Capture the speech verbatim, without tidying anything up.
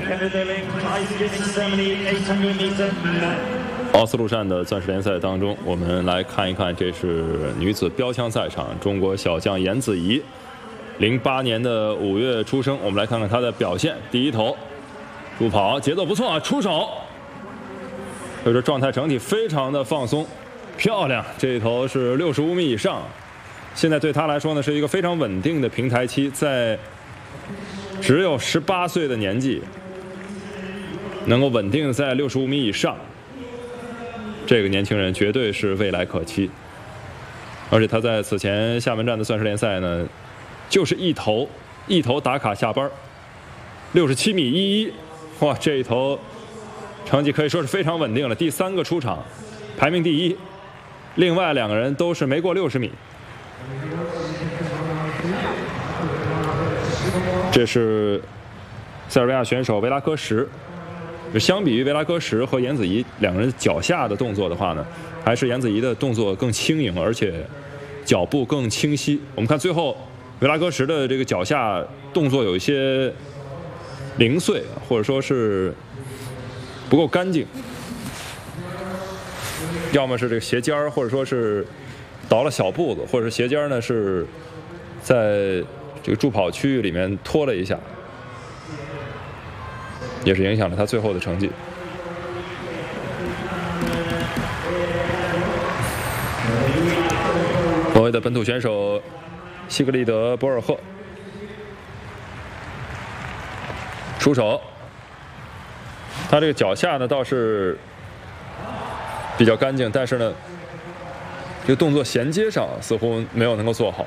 奥斯陆站的钻石联赛当中，我们来看一看，这是女子标枪赛场，中国小将颜子怡，零八年的五月出生。我们来看看她的表现。第一投，助跑节奏不错啊，出手，所以说状态整体非常的放松，漂亮。这一投是六十五米以上，现在对她来说呢是一个非常稳定的平台期，在只有十八岁的年纪，能够稳定在六十五米以上。这个年轻人绝对是未来可期，而且他在此前厦门站的钻石联赛呢，就是一投一投打卡下班，六十七米一一，哇，这一投成绩可以说是非常稳定了，第三个出场，排名第一，另外两个人都是没过六十米。这是塞尔维亚选手维拉科什。相比于维拉科什和颜子怡两个人脚下的动作的话呢，还是颜子怡的动作更轻盈，而且脚步更清晰。我们看最后维拉科什的这个脚下动作有一些零碎，或者说是不够干净，要么是这个鞋尖儿，或者说是倒了小步子，或者是鞋尖儿呢是在这个助跑区域里面拖了一下，也是影响了他最后的成绩。挪威的本土选手西格利德·博尔赫出手，他这个脚下呢倒是比较干净，但是呢，这个动作衔接上似乎没有能够做好。